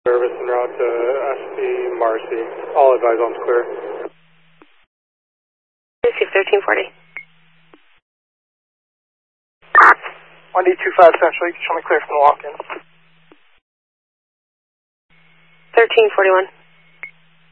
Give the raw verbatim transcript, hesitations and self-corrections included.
Service en route to S P Marcy. All advise on clear. Receive thirteen forty. one D two five Central, you can show me clear from the walk-in. thirteen forty-one.